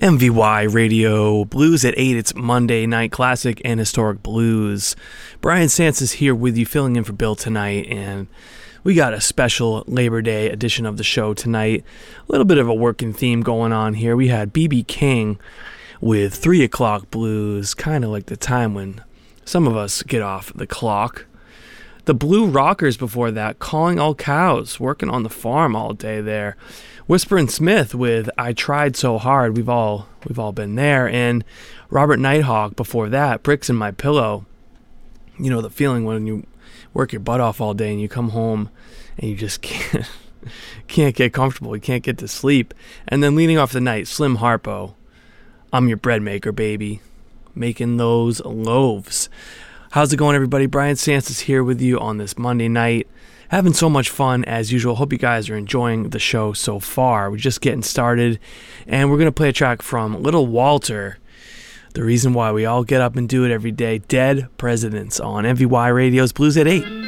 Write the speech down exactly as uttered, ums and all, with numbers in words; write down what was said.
M V Y Radio Blues at eight. It's Monday Night Classic and Historic Blues. Brian Sance is here with you, filling in for Bill tonight, and we got a special Labor Day edition of the show tonight. A little bit of a working theme going on here. We had B B King with three o'clock blues, kind of like the time when some of us get off the clock. The Blue Rockers before that, Calling All Cows, working on the farm all day there. Whisperin' Smith with I Tried So Hard. We've all we've all been there. And Robert Nighthawk before that, Bricks in My Pillow. You know the feeling when you work your butt off all day and you come home and you just can't can't get comfortable. You can't get to sleep. And then leading off the night, Slim Harpo, I'm Your Bread Maker, baby. Making those loaves. How's it going, everybody? Brian Sance is here with you on this Monday night. Having so much fun as usual. Hope you guys are enjoying the show so far. We're just getting started, and we're going to play a track from Little Walter. The reason why we all get up and do it every day. Dead Presidents on M V Y Radio's Blues at eight.